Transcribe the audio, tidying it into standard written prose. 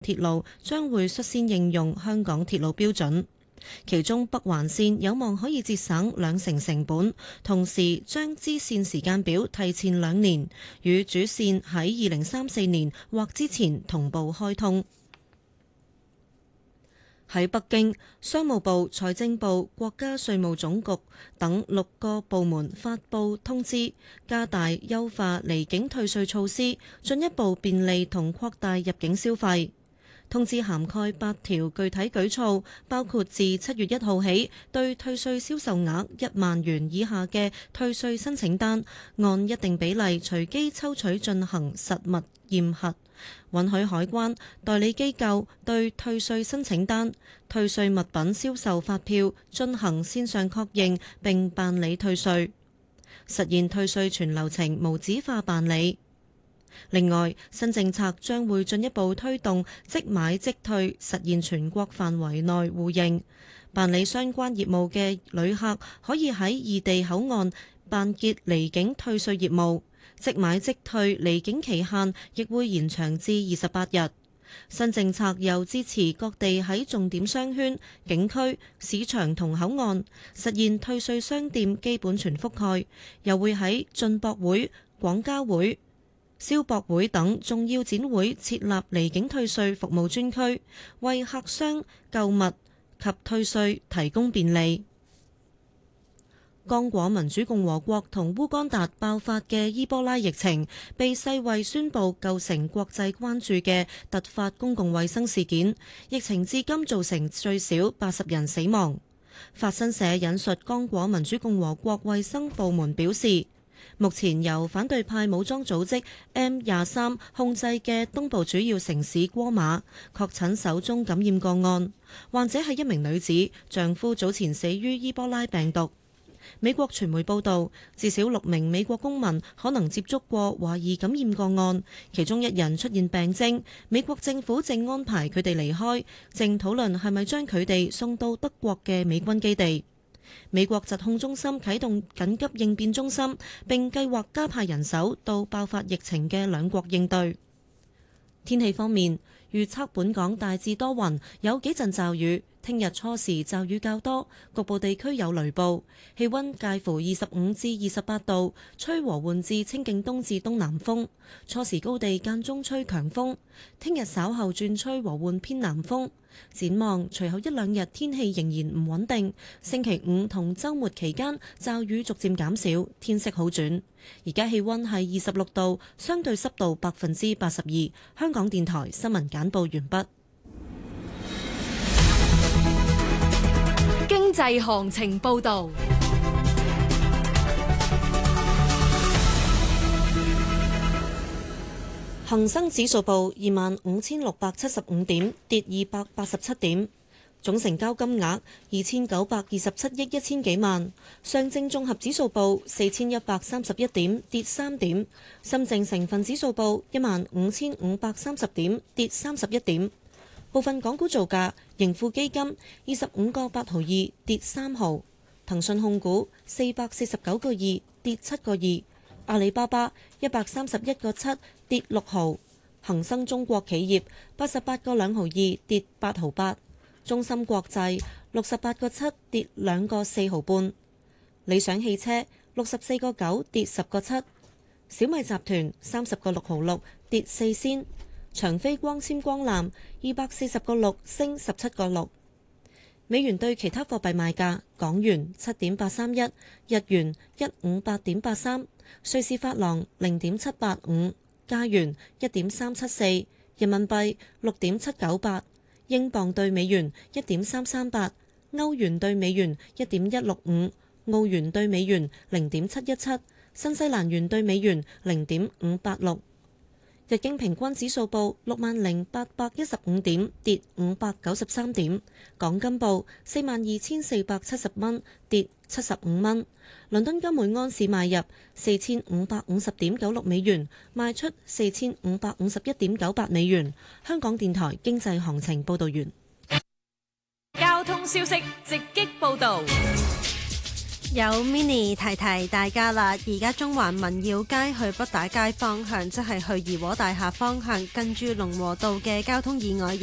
鐵路將會率先應用香港鐵路標準。其中北環線有望可以節省20%成本，同時將支線時間表提前2年，與主線喺2034年或之前同步開通。喺北京，商務部、財政部、國家稅務總局等6個部門發布通知，加大優化離境退稅措施，進一步便利同擴大入境消費。通知涵蓋8條具體舉措，包括自7月1號起，對退稅銷售額1萬元以下嘅退稅申請單，按一定比例隨機抽取進行實物驗核，允許海關、代理機構對退稅申請單、退稅物品銷售發票進行線上確認並辦理退稅，實現退稅全流程無紙化辦理。另外，新政策將會進一步推動即買即退，實現全國範圍內互認。辦理相關業務嘅旅客可以喺異地口岸辦結離境退稅業務，即買即退離境期限亦會延長至28日。新政策又支持各地喺重點商圈、景區、市場同口岸實現退稅商店基本全覆蓋，又會喺進博會、廣交會、消博會等重要展會設立離境退稅服務專區，為客商購物及退稅提供便利。剛果民主共和國同烏干達爆發嘅伊波拉疫情，被世衛宣布構成國際關注嘅突發公共衛生事件，疫情至今造成最少80人死亡。法新社引述剛果民主共和國衛生部門表示，目前由反對派武裝組織 M23 控制嘅東部主要城市戈馬確診首宗感染個案，患者係一名女子，丈夫早前死於伊波拉病毒。美國傳媒報道，至少6名美國公民可能接觸過懷疑感染個案，其中1人出現病徵。美國政府正安排佢哋離開，正討論係咪將佢哋送到德國嘅美軍基地。美國疾控中心啟動緊急應變中心，並計劃加派人手到爆發疫情嘅兩國應對。天氣方面，預測本港大致多雲，有幾陣驟雨。聽日初時驟雨較多，局部地區有雷暴。氣溫介乎25至28度，吹和緩至清勁東至東南風。初時高地間中吹強風。聽日稍後轉吹和緩偏南風。展望隨後1、2日天氣仍然唔穩定。星期5同週末期間驟雨逐漸減少，天色好轉。而家氣溫係26度，相對濕度82%。香港電台新聞簡報完畢。 經濟行情報道。 恒生指數報25,675點，跌287點，總成交金額2,927億1千幾萬。上證綜合指數報4,131點，跌3點。深證成分指數報15,530點，跌31點。部分港股造價：盈富基金25個8毫2，跌3毫；騰訊控股449個2，跌7個2；阿里巴巴131個7，跌6毫；恒生中國企業88個2毫2，跌8毫8；中芯國際68個7，跌2個4毫半；理想汽車64個9，跌10個7；小米集團30個6毫6，跌4仙。長飛光纖光纜240個6，升17個6。美元對其他貨幣賣價：港元7.831，日元158.83，瑞士法郎0.785，加元1.374，人民幣6.798，英鎊對美元1.338，歐元對美元1.165，澳元對美元0.717，新西蘭元對美元0.586。日經平均指數報60,815點，跌593點。港金報42,470蚊，跌75蚊。倫敦金每安士買入4,550.96美元，賣出4,551.98美元。香港電台經濟行情報道完。 交通消息直擊報道。 有 mini 提提大家啦，而家中環民耀街去北打街方向，即係去怡和大廈方向，近住龍和道嘅交通意外